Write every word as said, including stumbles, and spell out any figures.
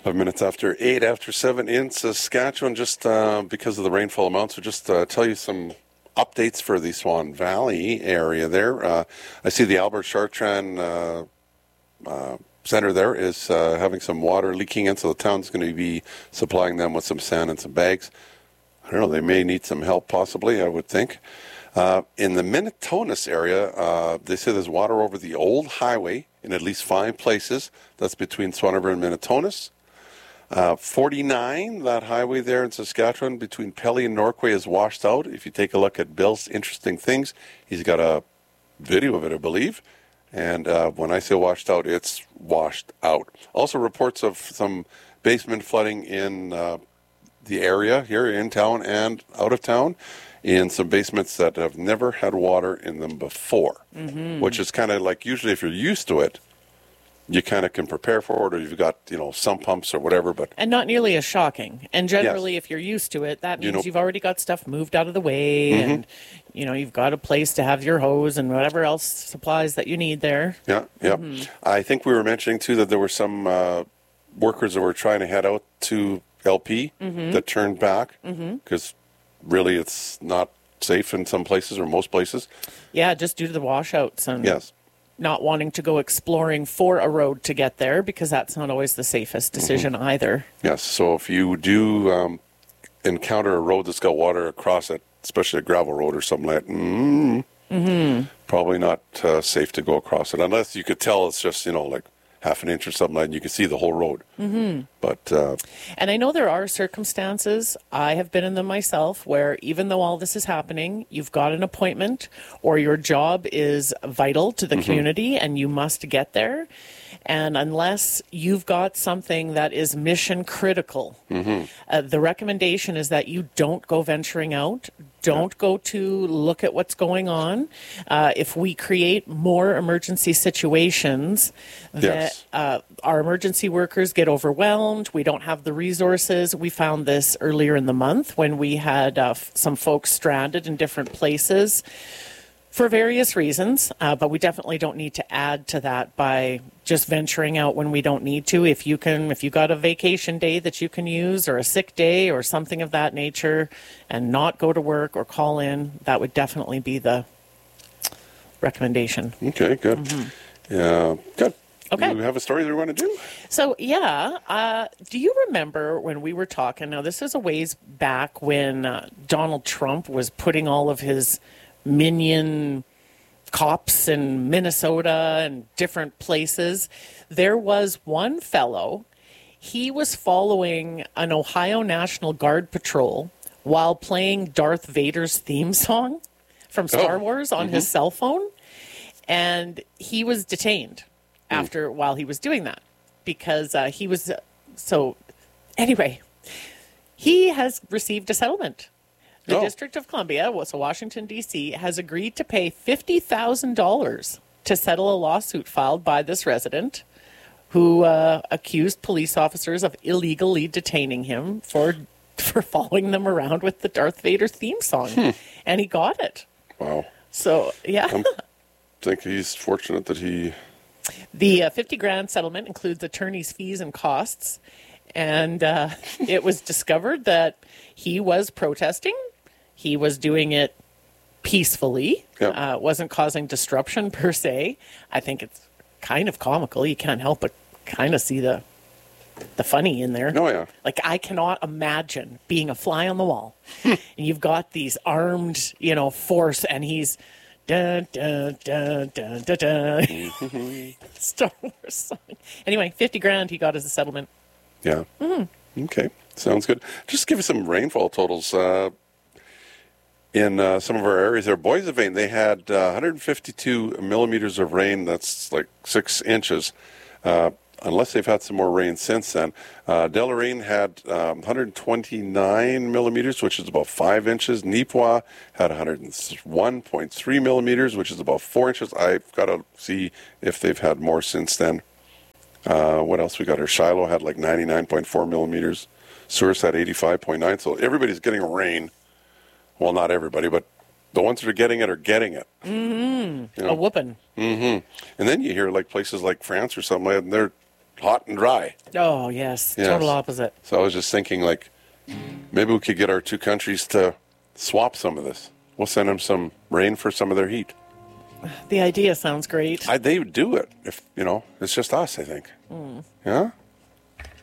Five minutes after eight, after seven in Saskatchewan, just uh, because of the rainfall amounts. So just uh, tell you some updates for the Swan Valley area there. Uh, I see the Albert Chartrand uh, uh, Center there is uh, having some water leaking in, so the town's going to be supplying them with some sand and some bags. I don't know, they may need some help possibly, I would think. Uh, in the Minitonas area, uh, they say there's water over the old highway in at least five places. That's between Swan River and Minitonas. Uh, forty-nine, that highway there in Saskatchewan between Pelly and Norquay is washed out. If you take a look at Bill's Interesting Things, he's got a video of it, I believe. And uh, when I say washed out, it's washed out. Also reports of some basement flooding in uh, the area here in town and out of town in some basements that have never had water in them before, mm-hmm. which is kind of like usually if you're used to it, you kind of can prepare for it, or you've got, you know, sump pumps or whatever. But and not nearly as shocking. And generally, yes. if you're used to it, that means you know, you've already got stuff moved out of the way, mm-hmm. and you know you've got a place to have your hose and whatever else supplies that you need there. Yeah, yeah. Mm-hmm. I think we were mentioning too that there were some uh, workers that were trying to head out to L P mm-hmm. that turned back because mm-hmm. really it's not safe in some places or most places. Yeah, just due to the washouts and yes. not wanting to go exploring for a road to get there because that's not always the safest decision mm-hmm. either. Yes, so if you do um, encounter a road that's got water across it, especially a gravel road or something like that, mm, mm-hmm. probably not uh, safe to go across it unless you could tell it's just, you know, like half an inch or something like that, and you can see the whole road. Mm-hmm. But uh, and I know there are circumstances, I have been in them myself, where even though all this is happening, you've got an appointment or your job is vital to the mm-hmm. community and you must get there. And unless you've got something that is mission critical, mm-hmm. uh, the recommendation is that you don't go venturing out. Don't yeah. go to look at what's going on. Uh, if we create more emergency situations, yes. that uh, our emergency workers get overwhelmed. We don't have the resources. We found this earlier in the month when we had uh, f- some folks stranded in different places for various reasons, uh, but we definitely don't need to add to that by just venturing out when we don't need to. If you can, if you got a vacation day that you can use or a sick day or something of that nature and not go to work or call in, that would definitely be the recommendation. Okay, good. Mm-hmm. Yeah, good. Okay. You have a story that you want to do? So, yeah. Uh, do you remember when we were talking? Now, this is a ways back when uh, Donald Trump was putting all of his minion cops in Minnesota and different places. There was one fellow, he was following an Ohio National Guard patrol while playing Darth Vader's theme song from Star oh. Wars on mm-hmm. his cell phone. And he was detained mm. after while he was doing that because uh, he was, uh, so anyway, he has received a settlement. The oh. District of Columbia, so Washington, D C, has agreed to pay fifty thousand dollars to settle a lawsuit filed by this resident who uh, accused police officers of illegally detaining him for for following them around with the Darth Vader theme song. Hmm. And he got it. Wow. So, yeah. I think he's fortunate that he... The uh, fifty grand settlement includes attorney's fees and costs. And uh, it was discovered that he was protesting. He was doing it peacefully. Yep. Uh, wasn't causing disruption per se. I think it's kind of comical. You can't help but kind of see the the funny in there. Oh, yeah. Like, I cannot imagine being a fly on the wall. and you've got these armed, you know, force, and he's dun, dun, dun, dun, dun, dun. Mm-hmm. Star Wars song. Anyway, fifty grand he got as a settlement. Yeah. Mm-hmm. Okay. Sounds good. Just give us some rainfall totals. Uh, in uh, some of our areas there, Boissevain, they had uh, one hundred fifty-two millimeters of rain. That's like six inches. Uh, unless they've had some more rain since then. Uh, Deloraine had um, one hundred twenty-nine millimeters, which is about five inches. Neepawa had one hundred one point three millimeters, which is about four inches. I've got to see if they've had more since then. Uh, what else we got here? Shiloh had like ninety-nine point four millimeters. Souris had eighty-five point nine. So everybody's getting rain. Well, not everybody, but the ones that are getting it are getting it. Mm-hmm. You know? A whooping. Mm-hmm. And then you hear like places like France or something like that, and they're hot and dry. Oh, yes. Yes. Total opposite. So I was just thinking, like, maybe we could get our two countries to swap some of this. We'll send them some rain for some of their heat. The idea sounds great. I, they would do it if, you know, it's just us, I think. Mm. Yeah?